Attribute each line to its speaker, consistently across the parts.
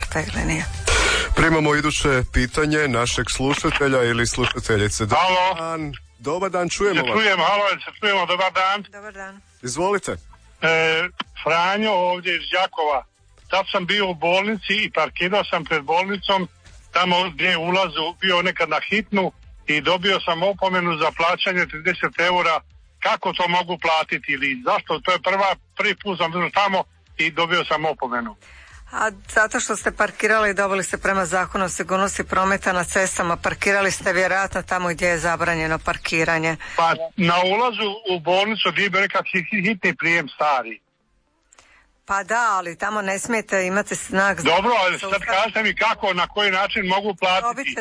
Speaker 1: karta ili nije.
Speaker 2: Primamo iduće pitanje našeg slušatelja ili slušateljice.
Speaker 3: Halo.
Speaker 2: Dobar dan, čujemo vas.
Speaker 3: Čujemo, dobar dan.
Speaker 1: Dobar dan.
Speaker 2: Izvolite.
Speaker 3: Franjo ovdje iz Đakova. Sad sam bio u bolnici i parkirao sam pred bolnicom tamo gdje je ulazu bio nekad na hitnu i dobio sam opomenu za plaćanje 30 eura. Kako to mogu platiti ili zašto? To je prvi put sam bio tamo i dobio sam opomenu.
Speaker 1: A zato što ste parkirali i dobili ste prema zakonu o sigurnosti prometa na cestama, parkirali ste vjerojatno tamo gdje je zabranjeno parkiranje.
Speaker 3: Pa na ulazu u bolnicu gdje je bio nekak hitni prijem stari.
Speaker 1: Pa da, ali tamo ne smijete, imate znak.
Speaker 3: Dobro, ali sad kažete mi kako, na koji način mogu platiti.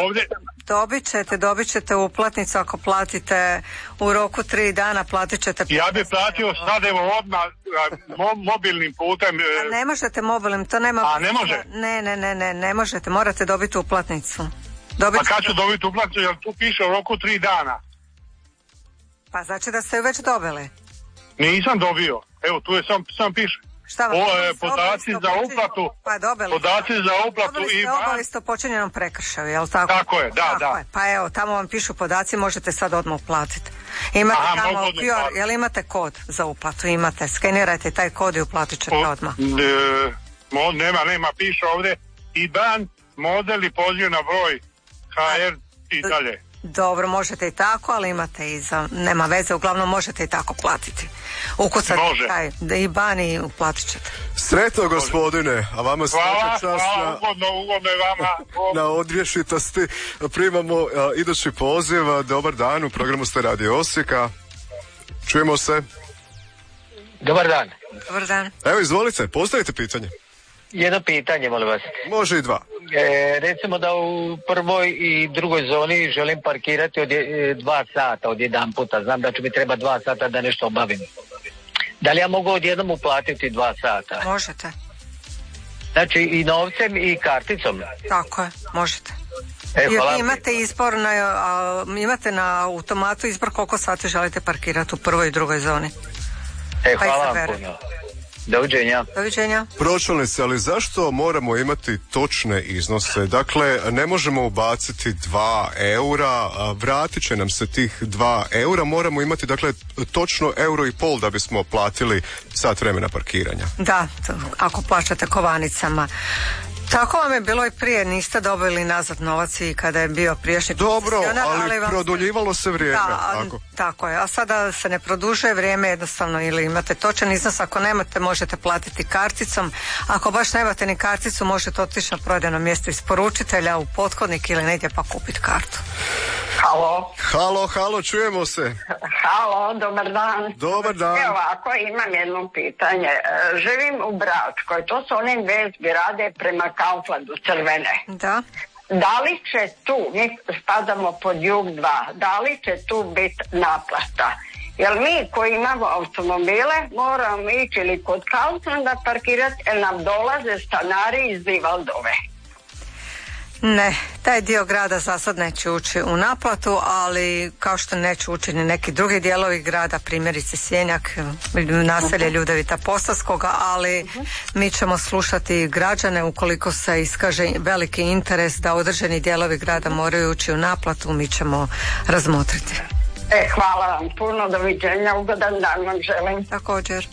Speaker 1: Dobit ćete uplatnicu ako platite u roku 3 dana, platit ćete.
Speaker 3: Ja bi platio sad evo odmah mobilnim putem.
Speaker 1: A ne možete mobilnim, to nema.
Speaker 3: A ne može?
Speaker 1: Ne možete, morate dobiti uplatnicu.
Speaker 3: A kad ću dobiti uplatnicu, jer tu piše u roku 3 dana.
Speaker 1: Pa znači da ste ju već dobili.
Speaker 3: Nisam dobio, evo tu je sam piše.
Speaker 1: Šta vam?
Speaker 3: Podaci za uplatu.
Speaker 1: Pa dobili.
Speaker 3: Podaci za uplatu
Speaker 1: i obavijest o počinjenom prekršaju, jel tako?
Speaker 3: Tako je, da.
Speaker 1: Pa evo, tamo vam pišu podaci, možete sad odmah uplatiti. Imate tamo QR, jel imate kod za uplatu? Imate, skenirajte taj kod i uplatit ćete odmah.
Speaker 3: Nema, piše ovdje IBAN, model i poziv na broj HR i dalje.
Speaker 1: Dobro, možete i tako, ali imate i za, nema veze, uglavnom možete i tako platiti. Ukucate taj IBAN i uplatit ćete.
Speaker 2: Sretno gospodine, a vama svaka čast.
Speaker 3: Hvala, ugodno je vama.
Speaker 2: Na odvješitosti. Primamo idući poziv. Dobar dan, u programu ste Radio Osijeka. Čujemo se.
Speaker 4: Dobar dan.
Speaker 1: Dobar dan.
Speaker 2: Evo, izvolite, postavite pitanje.
Speaker 4: Jedno pitanje, molim vas.
Speaker 2: Može i dva.
Speaker 4: Recimo da u prvoj i drugoj zoni želim parkirati od 2 sata od jedan puta. Znam da će mi treba 2 sata da nešto obavim. Da li ja mogu odjednom uplatiti 2 sata?
Speaker 1: Možete.
Speaker 4: Znači i novcem i karticom?
Speaker 1: Tako je, možete.
Speaker 4: Hvala.
Speaker 1: Imate na automatu izbor koliko sati želite parkirati u prvoj i drugoj zoni.
Speaker 4: Hvala vam puno.
Speaker 1: Doviđenja.
Speaker 2: Pročelnice, ali zašto moramo imati točne iznose? Dakle, ne možemo ubaciti 2 eura, vratit će nam se tih 2 eura, moramo imati dakle točno 1,5 eura da bismo platili sat vremena parkiranja.
Speaker 1: Da, ako plaćate kovanicama. Tako vam je bilo i prije, niste dobili nazad novac i kada je bio prijašnji koncesionar.
Speaker 2: Dobro, ali produljivalo se vrijeme.
Speaker 1: Da, tako je, a sada se ne produžuje vrijeme jednostavno, ili imate točan iznos, ako nemate možete platiti karticom, ako baš nemate ni karticu možete otići na prodajno mjesto isporučitelja u pothodnik ili negdje pa kupiti kartu.
Speaker 5: Halo,
Speaker 2: čujemo se.
Speaker 5: Halo, dobar dan.
Speaker 2: Dobar dan.
Speaker 5: Evo, ako imam jedno pitanje. Živim u Bračkoj, to su one vezbi rade prema Kauflandu, crvene.
Speaker 1: Da.
Speaker 5: Da li će tu, mi spadamo pod Jug 2, da li će tu biti naplata? Jer mi koji imamo automobile moramo ići ili kod Kauflanda parkirati, jer nam dolaze stanari iz Divaldove.
Speaker 1: Ne, taj dio grada za sad neće ući u naplatu, ali kao što neće ući ni neki drugi dijelovi grada, primjerice Sjenjak, naselje Ljudevita Posavskoga, ali mi ćemo slušati građane ukoliko se iskaže veliki interes da određeni dijelovi grada moraju ući u naplatu, mi ćemo razmotriti.
Speaker 5: Hvala vam puno, doviđenja, ugodan dan vam želim.
Speaker 1: Također.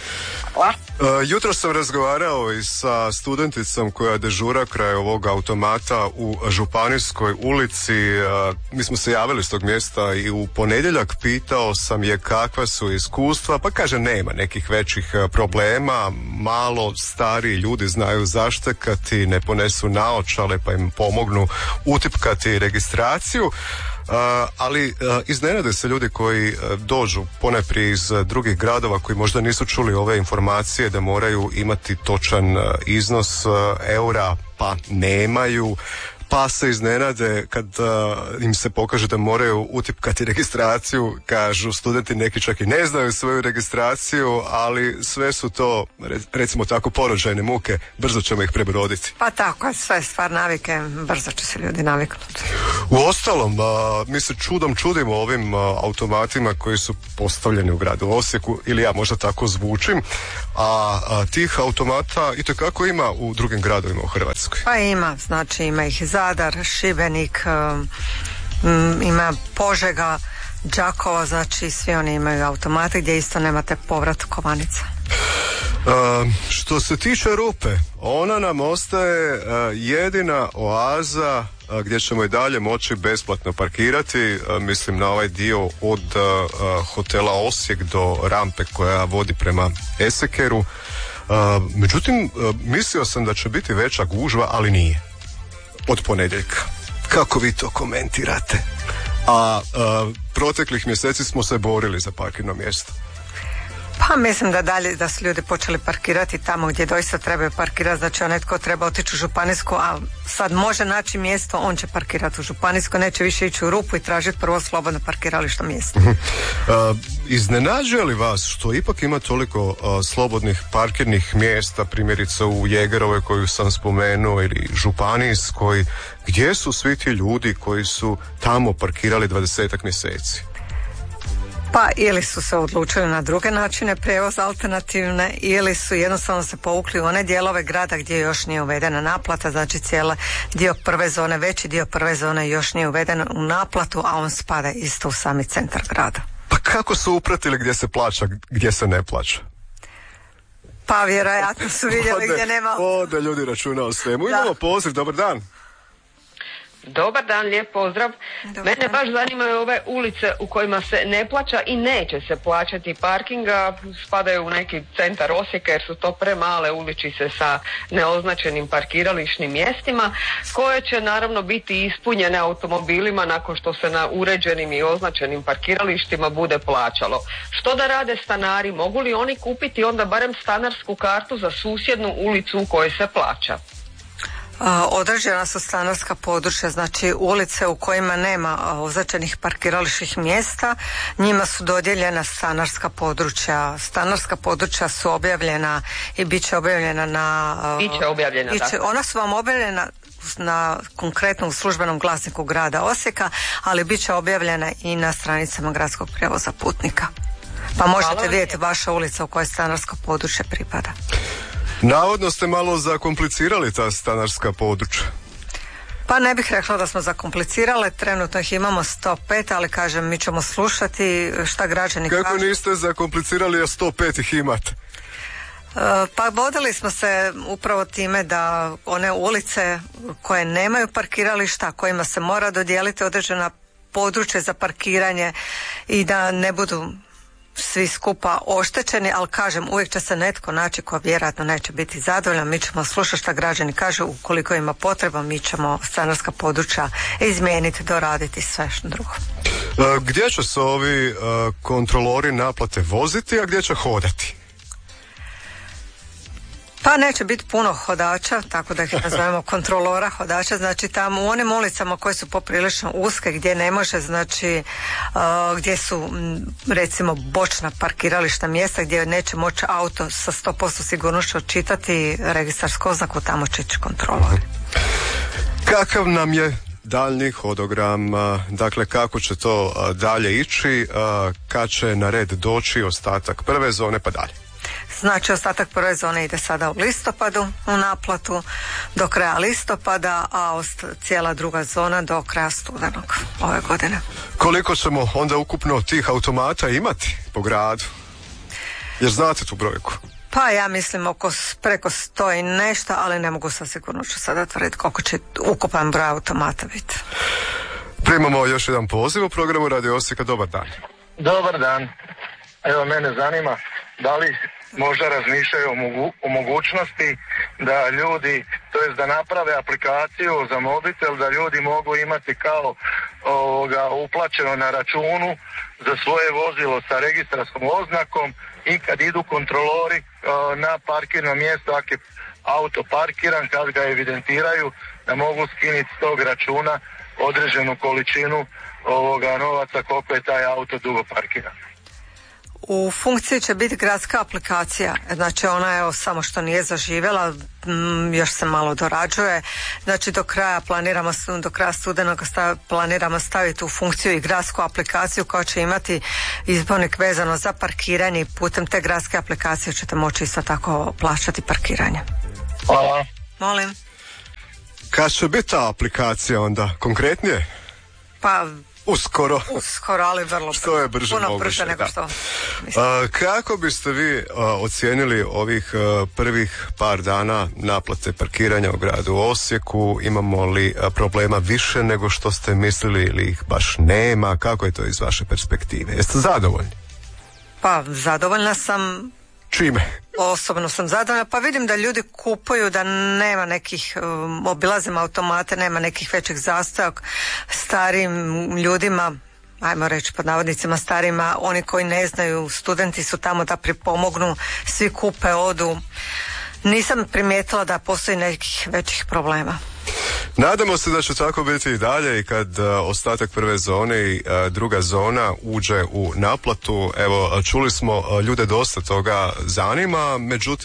Speaker 2: Jutro sam razgovarao i sa studenticom koja dežura kraj ovog automata u Županijskoj ulici. Mi smo se javili s tog mjesta i u ponedjeljak pitao sam je kakva su iskustva, pa kaže nema nekih većih problema, malo stariji ljudi znaju zaštekati, ne ponesu naočale pa im pomognu utipkati registraciju. Ali iznenade se ljudi koji dođu ponajprije iz drugih gradova koji možda nisu čuli ove informacije da moraju imati točan iznos eura, pa nemaju, pa se iznenade kad im se pokaže da moraju utipkati registraciju. Kažu studenti, neki čak i ne znaju svoju registraciju, ali sve su to, recimo tako, porođajne muke, brzo ćemo ih prebroditi.
Speaker 1: Pa tako, sve je stvar navike, brzo će se ljudi naviknuti.
Speaker 2: Uostalom, mi se čudom čudimo ovim automatima koji su postavljeni u gradu Osijeku, ili ja možda tako zvučim, a tih automata itekako ima u drugim gradovima u Hrvatskoj.
Speaker 1: Pa ima, znači ima ih Zadar, Šibenik, ima Požega, Đakovo, znači svi oni imaju automate gdje isto nemate povrat kovanica.
Speaker 2: Što se tiče rupe, ona nam ostaje jedina oaza gdje ćemo i dalje moći besplatno parkirati, mislim na ovaj dio od hotela Osijek do rampe koja vodi prema Esekeru. Međutim, mislio sam da će biti veća gužva, ali nije. Od ponedjeljka. Kako vi to komentirate? A proteklih mjeseci smo se borili za parkirno mjesto.
Speaker 1: Pa mislim da dalje da su ljudi počeli parkirati tamo gdje doista trebaju parkirati, znači onaj tko treba otići u županijsku, a sad može naći mjesto, on će parkirati u županijsku, neće više ići u rupu i tražiti prvo slobodno parkiralište mjesto.
Speaker 2: Iznenađuje li vas što ipak ima toliko slobodnih parkirnih mjesta, primjerice u Jegerovoj koju sam spomenuo ili županijskoj, gdje su svi ti ljudi koji su tamo parkirali 20-ak mjeseci?
Speaker 1: Pa ili su se odlučili na druge načine prijevoza alternativne, ili su jednostavno se povukli u one dijelove grada gdje još nije uvedena naplata, znači cijela dio prve zone, veći dio prve zone još nije uveden u naplatu, a on spada isto u sami centar grada.
Speaker 2: Pa kako su upratili gdje se plaća, gdje se ne plaća?
Speaker 1: Pa vjerojatno su vidjeli gdje nema...
Speaker 2: Da ljudi računa o svemu. Imamo poziv, dobar dan.
Speaker 6: Dobar dan, lijep pozdrav. Mene baš zanimaju ove ulice u kojima se ne plaća i neće se plaćati parkinga, spadaju u neki centar Osijeka jer su to premale uličice sa neoznačenim parkirališnim mjestima, koje će naravno biti ispunjene automobilima nakon što se na uređenim i označenim parkiralištima bude plaćalo. Što da rade stanari? Mogu li oni kupiti onda barem stanarsku kartu za susjednu ulicu u kojoj se plaća?
Speaker 1: Određena su stanarska područja, znači ulice u kojima nema označenih parkirališnih mjesta, njima su dodijeljena stanarska područja. Stanarska područja su objavljena i bit će objavljena na...
Speaker 6: Biće objavljena, da.
Speaker 1: Ona su vam objavljena na konkretnom službenom glasniku grada Osijeka, ali bit će objavljena i na stranicama gradskog prijevoza putnika. Pa možete vidjeti vaša ulica u kojoj stanarsko područje pripada.
Speaker 2: Navodno ste malo zakomplicirali ta stanarska područja.
Speaker 1: Pa ne bih rekla da smo zakomplicirali, trenutno ih imamo 105, ali kažem, mi ćemo slušati šta građani kažu.
Speaker 2: Kako niste zakomplicirali, a 105 ih imate?
Speaker 1: Pa vodili smo se upravo time da one ulice koje nemaju parkirališta, kojima se mora dodijeliti određena područje za parkiranje i da ne budu svi skupa oštećeni, ali kažem, uvijek će se netko naći ko vjerojatno neće biti zadovoljan. Mi ćemo slušati šta građani kažu, ukoliko ima potreba mi ćemo stanarska područja izmijeniti, doraditi sve što drugo.
Speaker 2: Gdje će se ovi kontrolori naplate voziti, a gdje će hodati?
Speaker 1: Pa neće biti puno hodača, tako da ih nazovemo kontrolora hodača, znači tamo u onim ulicama koje su poprilično uske, gdje ne može, znači gdje su recimo bočna parkirališta mjesta gdje neće moći auto sa 100% sigurnošću odčitati registarsku oznaku, tamo će ići kontrolori.
Speaker 2: Kakav nam je daljnji hodogram, dakle kako će to dalje ići, kad će na red doći ostatak prve zone pa dalje?
Speaker 1: Znači ostatak prve zone ide sada u listopadu u naplatu do kraja listopada, a cijela druga zona do kraja studenog ove godine.
Speaker 2: Koliko ćemo onda ukupno tih automata imati po gradu? Jer znate tu brojku?
Speaker 1: Pa ja mislim preko 100 i nešto, ali ne mogu sa sigurnošću sada tvrditi koliko će ukupan broj automata biti.
Speaker 2: Primamo još jedan poziv u programu Radio Osijeka. Dobar dan.
Speaker 7: Dobar dan. Evo, mene zanima da li možda razmišljaju o mogućnosti da ljudi, to jest da naprave aplikaciju za mobitel, da ljudi mogu imati kao uplaćeno na računu za svoje vozilo sa registarskom oznakom i kad idu kontrolori na parkirno mjesto, auto parkiran, kad ga evidentiraju, da mogu skinuti s tog računa određenu količinu novaca koliko je taj auto dugo parkiran.
Speaker 1: U funkciji će biti gradska aplikacija, znači ona evo samo što nije zaživjela, još se malo dorađuje, znači do kraja studenog planiramo staviti u funkciju i gradsku aplikaciju koja će imati izbornik vezano za parkiranje i putem te gradske aplikacije ćete moći isto tako plaćati parkiranje.
Speaker 7: Hvala.
Speaker 1: Molim.
Speaker 2: Kad će biti ta aplikacija onda konkretnije?
Speaker 1: Pa
Speaker 2: Uskoro,
Speaker 1: ali vrlo
Speaker 2: što je brže
Speaker 1: puno
Speaker 2: moguće,
Speaker 1: brže nego što
Speaker 2: kako biste vi ocijenili ovih prvih par dana naplate parkiranja u gradu Osijeku? Imamo li problema više nego što ste mislili ili ih baš nema? Kako je to iz vaše perspektive? Jeste zadovoljni?
Speaker 1: Pa zadovoljna sam.
Speaker 2: Čime?
Speaker 1: Osobno sam zadovoljna, pa vidim da ljudi kupuju, da nema nekih, obilazim automate, nema nekih većih zastoja. Starim ljudima, ajmo reći pod navodnicima starima, oni koji ne znaju, studenti su tamo da pripomognu, svi kupe, odu. Nisam primijetila da postoji nekih većih problema.
Speaker 2: Nadamo se da će tako biti i dalje i kad ostatak prve zone i druga zona uđe u naplatu. Evo, čuli smo, ljude dosta toga zanima,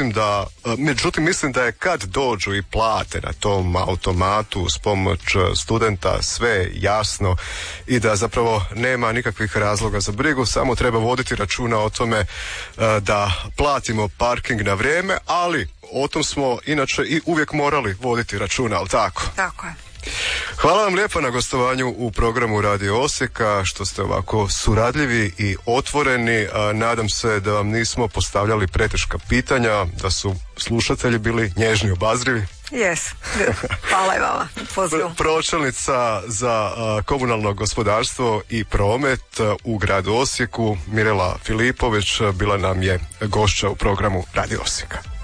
Speaker 2: međutim mislim da je kad dođu i plate na tom automatu uz pomoć studenta sve jasno i da zapravo nema nikakvih razloga za brigu, samo treba voditi računa o tome da platimo parking na vrijeme, ali o tom smo inače i uvijek morali voditi računa, ali tako?
Speaker 1: Tako je.
Speaker 2: Hvala vam lijepo na gostovanju u programu Radio Osijeka, što ste ovako suradljivi i otvoreni. Nadam se da vam nismo postavljali preteška pitanja, da su slušatelji bili nježni, obazrivi.
Speaker 1: Yes. Hvala i vama.
Speaker 2: Pročelnica za komunalno gospodarstvo i promet u gradu Osijeku, Mirela Filipović, bila nam je gošća u programu Radio Osijeka.